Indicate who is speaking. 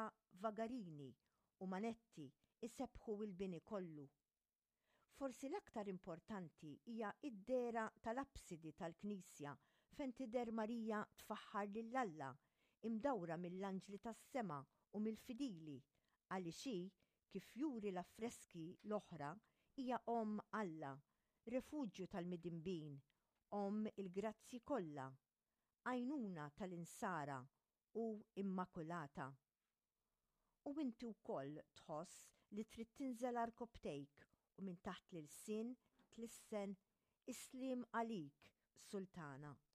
Speaker 1: ta' Vagarini u Manetti isebħu il-bini kollu. Forsi l-aktar importanti hija id-dera tal-absidi tal-Knisja fejn tidher Marija tfaħħar lill-Alla imdawra mill-anġli tas-sema u mill-fidili għaliex hi kif juri l-affreski l-oħra hija Alla, rifuġġju tal-midinbin, il-grazzi kollha, għajnuna tal-insara u immakulata. U inti wkoll tħoss li trid tinżel arkobtejk u minn taħt l-sin tlissen Islim għalik, Sultana.